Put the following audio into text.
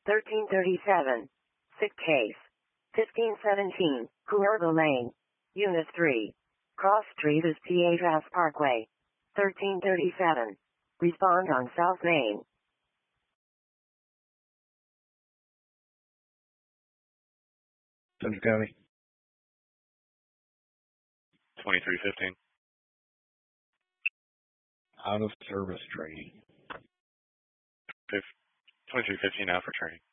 1337. Sick case. 1517, Cuervo Lane. Unit 3. Cross Street is Piedras Parkway. 1337. Respond on South Main. Central County. 2315. Out of service training. 2315 out for training.